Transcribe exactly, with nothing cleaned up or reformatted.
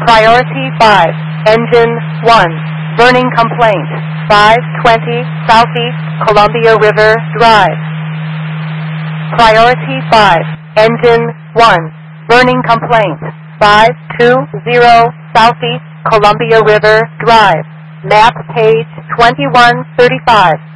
Priority five, Engine one, burning complaint, five twenty Southeast Columbia River Drive. Priority five, Engine one, burning complaint, five two zero Southeast Columbia River Drive. Map page twenty-one thirty-five.